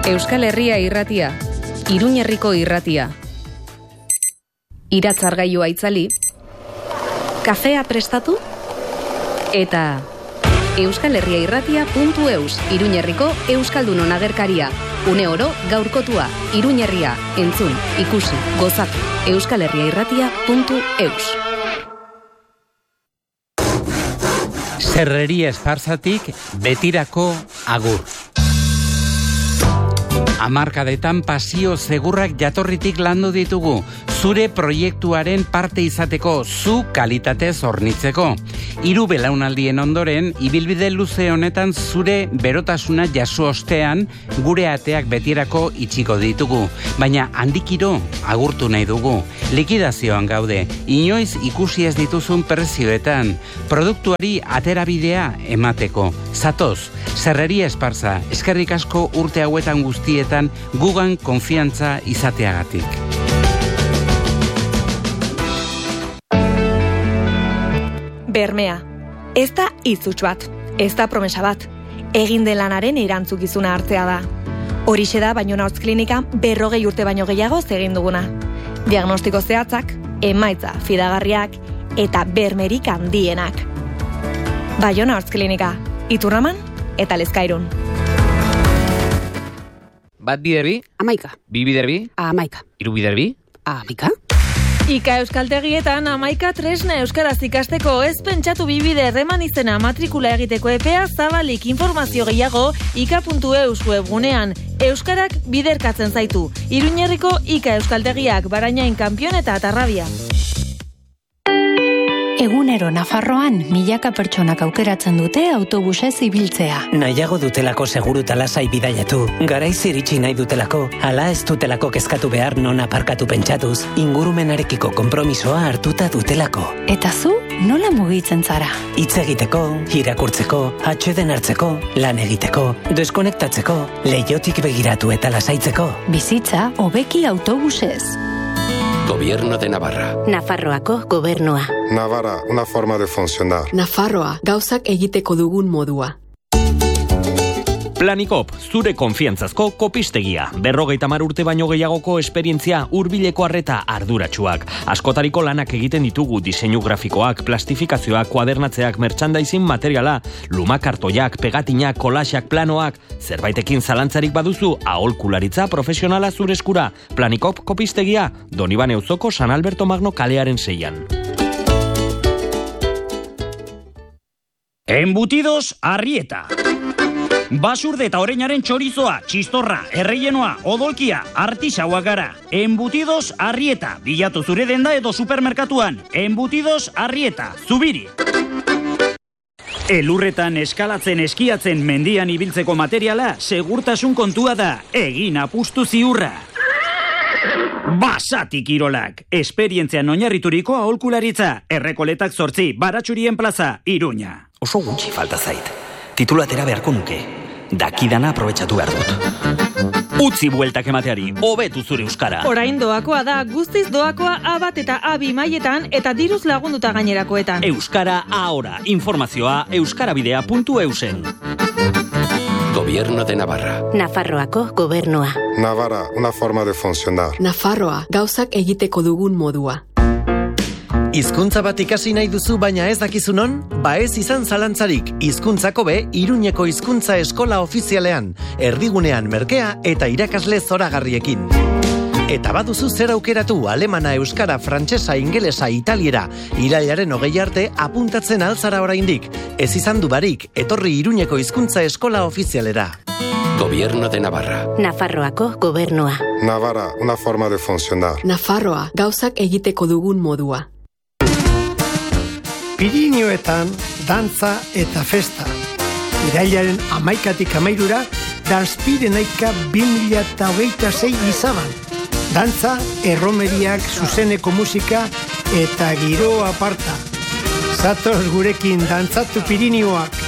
Euskal Herria irratia, Iruñerriko irratia. Iratzargailua itzali, kafea prestatu, eta euskalherriairratia.eus, Iruñerriko Euskaldunon agerkaria. Une oro gaurkotua, Iruñerria, entzun, ikusi, gozatu, euskalherriairratia.eus. Serreria Esparzatik betirako agur. Hamarkadetan pasio segurrak jatorritik landu ditugu, zure proiektuaren parte izateko, zu kalitatez hornitzeko. 3 belaunaldien ondoren, ibilbide luze honetan zure berotasuna jaso ostean, gure ateak betirako itxiko ditugu. Baina handikiro agurtu nahi dugu. Likidazioan gaude, inoiz ikusi ez dituzun prezioetan, produktuari aterabidea emateko. Zatoz, Serreria Esparza, eskerrik asko urte hauetan guztietan gugan konfiantza izateagatik. Bermea. Ez da izuts bat, ez da promesa bat. Egin den lanaren erantzukizuna hartzea da. Horixe da Baiona Hortz Klinika 40 urte baino gehiago egin duguna. Diagnostiko zehatzak, emaitza fidagarriak eta bermerik handienak. Baiona Hortz Klinika, Iturraman eta Lezkairun. Bat biderbi? 11. Bi biderbi? 11. 3 biderbi? 11. Ika Euskaltegietan 11 tresna euskaraz ikasteko, ez pentsatu bibide erreman izena matrikula egiteko epea zabalik. Informazio gehiago ika.eus webgunean. Euskarak biderkatzen zaitu. Iruñerriko Ika Euskaltegiak, Barainain, Kanpion eta Atarrabia. Egunero Nafarroan milaka pertsonak aukeratzen dute autobusez ibiltzea. Nahiago dutelako seguru eta lasai bidaiatu. Garaiz iritsi nahi dutelako, ala ez dutelako kezkatu behar non aparkatu pentsatuz, ingurumenarekiko konpromisoa hartuta dutelako. Eta zu, nola mugitzen zara? Hitz egiteko, irakurtzeko, atseden hartzeko, lan egiteko, deskonektatzeko, leihotik begiratu eta lasaitzeko. Bizitza hobeki autobusez. Gobierno de Navarra. Nafarroako gobernua. Navarra, una forma de funcionar. Nafarroa, gauzak egiteko dugun modua. Planikop, zure konfiantzazko kopistegia. 50 urte baino gehiagoko esperientzia, hurbileko arreta arduratsuak. Askotariko lanak egiten ditugu diseinu grafikoak, plastifikazioak, kuadernatzeak, merchandising materiala, lumakartoiak, pegatinak, kolaxak, planoak. Zerbaitekin zalantzarik baduzu, aholkularitza profesionala zure eskura. Planikop kopistegia, Donibane auzoko San Alberto Magno kalearen 6an. Embutidos Arrieta. Basurde eta oreinaren txorizoa, txistorra, erreienoa, odolkia, artisauak gara. Embutidos Arrieta. Bilatu zure denda edo supermerkatuan. Embutidos Arrieta. Zubiri. Elurretan eskalatzen, eskiatzen, mendian ibiltzeko materiala, segurtasun kontua da. Egin apustu ziurra. Basati Kirolak. Esperientzian oinarrituriko aholkularitza. Errekoletak 8, Baratxurien plaza, Iruña. Oso gutxi falta zait. Titulu atera beharko nuke. Dakidana aprobetxatu behar dut. Utzi bueltak emateari, hobetu zure euskara. Orain doakoa da, guztiz doakoa A1 eta A2 mailetan eta diruz lagunduta gainerakoetan. Euskara ahora. Informazioa euskarabidea.eusen. Gobierno de Navarra. Nafarroako gobernua. Navarra, una forma de funcionar. Nafarroa, gauzak egiteko dugun modua. Hizkuntza bat ikasi nahi duzu baina ez dakizu non? Ba ez izan zalantzarik, hizkuntzako be Iruñeko hizkuntza eskola ofizialean, erdigunean merkea eta irakasle zoragarriekin. Eta baduzu zer aukeratu alemana, euskara, frantsesa, ingelesa, italiera, irailaren 20 arte apuntatzen alzara oraindik. Ez izan du barik, etorri Iruñeko hizkuntza eskola ofizialera. Gobierno de Navarra. Nafarroako gobernua. Navarra, una forma de funcionar. Nafarroa, gauzak egiteko dugun modua. Pirinioetan dantza eta festa. Irailaren 11tik 13ra Danspirenaika 2026 izaban. Dantza, erromeriak, zuzeneko musika eta giro aparta. Zatoz gurekin dantzatu Pirinioak.